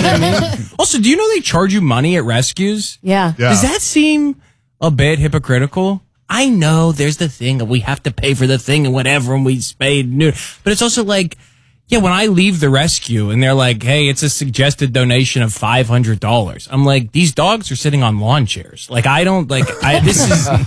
what I mean? Also, do you know they charge you money at rescues? Yeah. Does that seem a bit hypocritical? I know there's the thing, we have to pay for the thing and whatever, and we spayed and neutered. But it's also like, yeah, when I leave the rescue and they're like, hey, it's a suggested donation of $500. I'm like, these dogs are sitting on lawn chairs. Like, this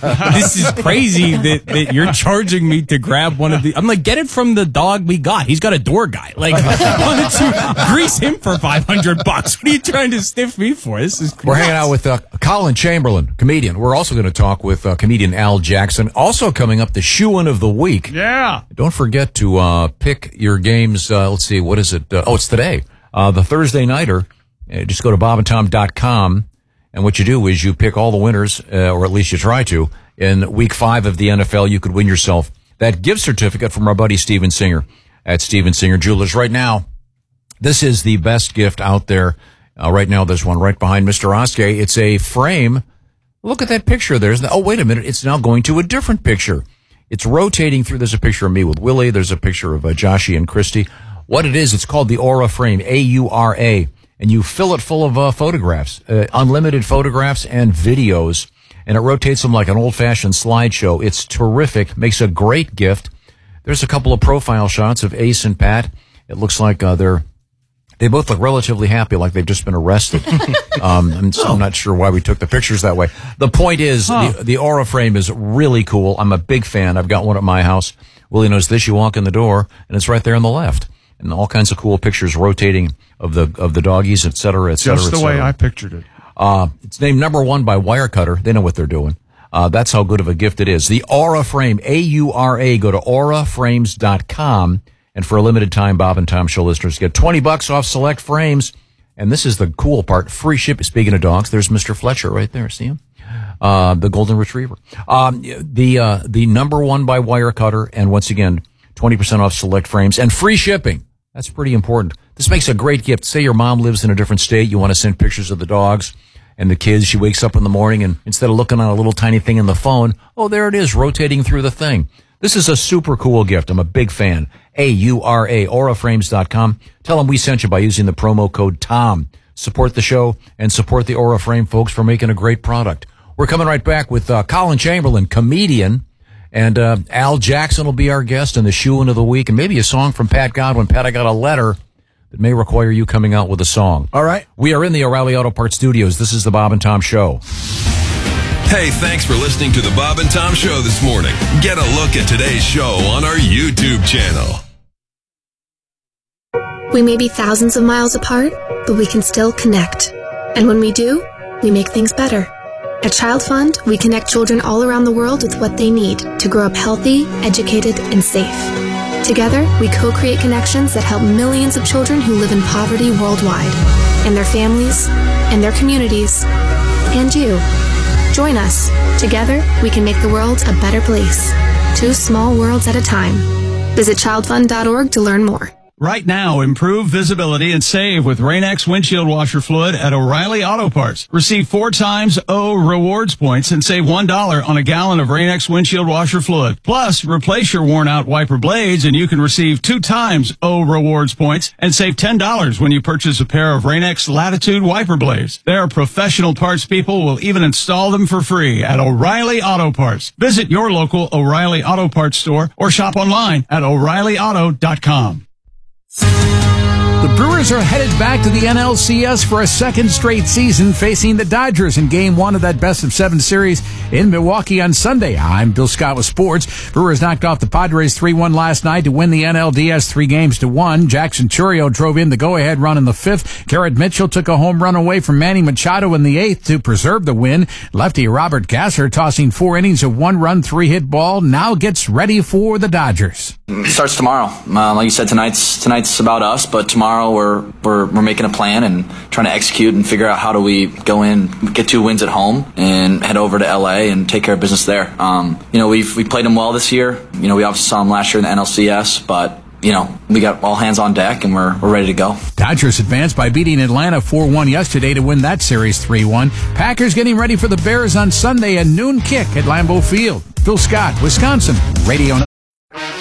is crazy that you're charging me to grab one of the, I'm like, get it from the dog we got. He's got a door guy. Like, why don't you grease him for $500? What are you trying to stiff me for? This is crazy. We're hanging out with Colin Chamberlain, comedian. We're also going to talk with comedian Al Jackson. Also coming up, the Shoe-In of the Week. Yeah. Don't forget to pick your games. Let's see, what is it? It's today. The Thursday Nighter. Just go to bobandtom.com, and what you do is you pick all the winners, or at least you try to. In Week 5 of the NFL, you could win yourself that gift certificate from our buddy Steven Singer at Steven Singer Jewelers. Right now, this is the best gift out there. Right now, there's one right behind Mr. Oskey. It's a frame. Look at that picture there. Oh, wait a minute. It's now going to a different picture. It's rotating through. There's a picture of me with Willie. There's a picture of Joshie and Christy. What it is, it's called the Aura Frame, A-U-R-A, and you fill it full of photographs, unlimited photographs and videos, and it rotates them like an old-fashioned slideshow. It's terrific, makes a great gift. There's a couple of profile shots of Ace and Pat. It looks like they both look relatively happy, like they've just been arrested. I'm not sure why we took the pictures that way. The point is, the Aura Frame is really cool. I'm a big fan. I've got one at my house. Willie knows this. You walk in the door, and it's right there on the left. And all kinds of cool pictures rotating of the doggies, et cetera, et cetera. Just the way I pictured it. It's named number 1 by Wirecutter. They know what they're doing. That's how good of a gift it is. The Aura Frame, A-U-R-A. Go to auraframes.com. And for a limited time, Bob and Tom Show listeners get $20 off select frames. And this is the cool part. Free ship. Speaking of dogs, there's Mr. Fletcher right there. See him? The golden retriever. The number 1 by Wirecutter. And once again, 20% off select frames and free shipping. That's pretty important. This makes a great gift. Say your mom lives in a different state. You want to send pictures of the dogs and the kids. She wakes up in the morning, and instead of looking on a little tiny thing in the phone, oh, there it is, rotating through the thing. This is a super cool gift. I'm a big fan. A-U-R-A, auraframes.com. Tell them we sent you by using the promo code TOM. Support the show and support the Aura Frame folks for making a great product. We're coming right back with Colin Chamberlain, comedian. And Al Jackson will be our guest in the Shoe-In of the Week, and maybe a song from Pat Godwin. Pat, I got a letter that may require you coming out with a song. All right. We are in the O'Reilly Auto Parts studios. This is the Bob and Tom Show. Hey, thanks for listening to the Bob and Tom Show this morning. Get a look at today's show on our YouTube channel. We may be thousands of miles apart, but we can still connect. And when we do, we make things better. At Child Fund, we connect children all around the world with what they need to grow up healthy, educated, and safe. Together, we co-create connections that help millions of children who live in poverty worldwide, and their families, and their communities, and you. Join us. Together, we can make the world a better place. 2 small worlds at a time. Visit childfund.org to learn more. Right now, improve visibility and save with Rain-X windshield washer fluid at O'Reilly Auto Parts. Receive 4 times O rewards points and save $1 on a gallon of Rain-X windshield washer fluid. Plus, replace your worn-out wiper blades and you can receive 2 times O rewards points and save $10 when you purchase a pair of Rain-X Latitude wiper blades. Their professional parts people will even install them for free at O'Reilly Auto Parts. Visit your local O'Reilly Auto Parts store or shop online at O'ReillyAuto.com. The Brewers are headed back to the NLCS for a second straight season, facing the Dodgers in Game 1 of that best-of-7 series in Milwaukee on Sunday. I'm Bill Scott with sports. Brewers knocked off the Padres 3-1 last night to win the NLDS 3-1. Jackson Chourio drove in the go-ahead run in the 5th. Garrett Mitchell took a home run away from Manny Machado in the 8th to preserve the win. Lefty Robert Gasser, tossing 4 innings of 1-run, 3-hit ball, now gets ready for the Dodgers. It starts tomorrow. Like you said, tonight's about us, but tomorrow we're making a plan and trying to execute and figure out how do we go in, get 2 wins at home, and head over to LA and take care of business there. We played them well this year. We obviously saw them last year in the NLCS, but we got all hands on deck and we're ready to go. Dodgers advanced by beating Atlanta 4-1 yesterday to win that series 3-1. Packers getting ready for the Bears on Sunday, a noon kick at Lambeau Field. Phil Scott, Wisconsin Radio.